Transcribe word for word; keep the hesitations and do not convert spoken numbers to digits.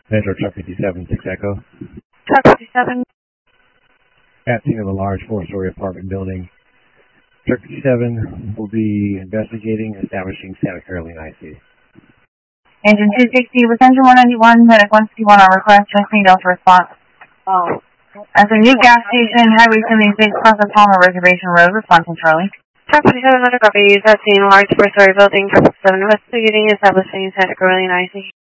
Metro Truck fifty-seven, six Echo. Truck fifty-seven. At scene of a large four-story apartment building. Truck fifty-seven will be investigating and establishing Santa Carolina I C. Engine two sixty with engine one ninety-one, medic one fifty-one on request, testing Delta response. Oh. As a new gas station, Highway seventy-six, across the Palmer Reservation Road, responding Charlie. Truck fifty-seven, under copy, is at scene, large four-story building, Truck fifty-seven, investigating, establishing Santa Carolina I C.